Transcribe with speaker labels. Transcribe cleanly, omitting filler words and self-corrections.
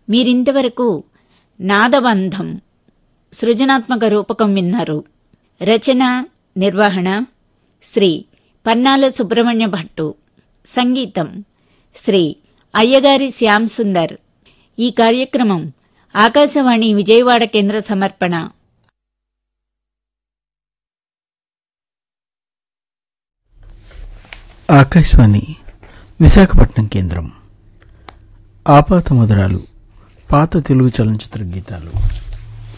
Speaker 1: మీరింతవరకు నాదబంధం సృజనాత్మక రూపకం విన్నారు. రచన నిర్వహణ శ్రీ పన్నాల సుబ్రహ్మణ్య భట్టు. సంగీతం శ్రీ అయ్యగారి శ్యామ్ సుందర్. ఈ కార్యక్రమం ఆకాశవాణి విజయవాడ కేంద్ర సమర్పణ.
Speaker 2: ఆకాశవాణి విశాఖపట్నం కేంద్రం. ఆపాత మధురాలు పాత తెలుగు చలనచిత్ర గీతాలు.